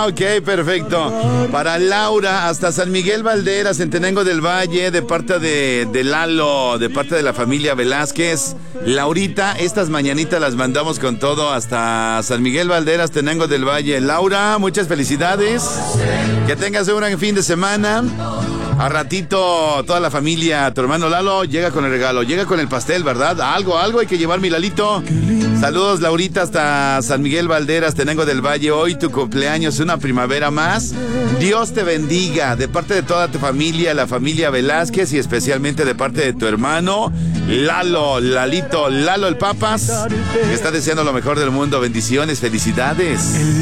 Ok, perfecto. Para Laura, hasta San Miguel Valderas, en Tenango del Valle, de parte de Lalo, de parte de la familia Velázquez. Laurita, estas mañanitas las mandamos con todo hasta San Miguel Valderas, Tenango del Valle. Laura, muchas felicidades. Que tengas un gran fin de semana. A ratito, toda la familia, tu hermano Lalo llega con el regalo, llega con el pastel, ¿verdad? Algo hay que llevar, mi Lalito. Saludos, Laurita, hasta San Miguel Valderas, Tenango del Valle. Hoy tu cumpleaños, una primavera más. Dios te bendiga, de parte de toda tu familia, la familia Velázquez, y especialmente de parte de tu hermano Lalo, Lalito, Lalo el Papas, que está deseando lo mejor del mundo. Bendiciones, felicidades.